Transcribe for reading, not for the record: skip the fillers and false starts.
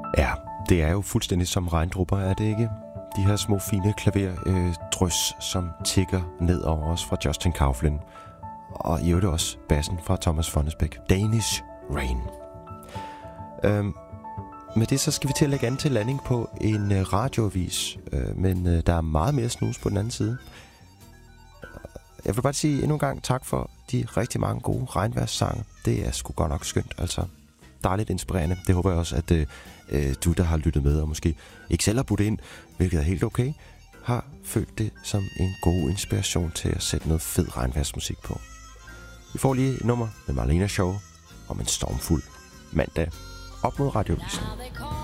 Ja, det er jo fuldstændig som regndrupper, er det ikke? De her små fine klaverdrys, som tikker ned over os fra Justin Kauflin. Og i øvrigt også bassen fra Thomas Fonnesbech. Danish Rain. Med det så skal vi til at lægge an til landing på en radioavis. Men der er meget mere snus på den anden side. Jeg vil bare sige endnu en gang tak for de rigtig mange gode regnværssange. Det er sgu godt nok skønt, altså. Dejligt inspirerende. Det håber jeg også, at du, der har lyttet med, og måske ikke selv har budt ind, hvilket er helt okay, har følt det som en god inspiration til at sætte noget fed regnværsmusik på. Vi får lige et nummer med Marlena Shaw om en stormfuld mandag op mod radiovisen.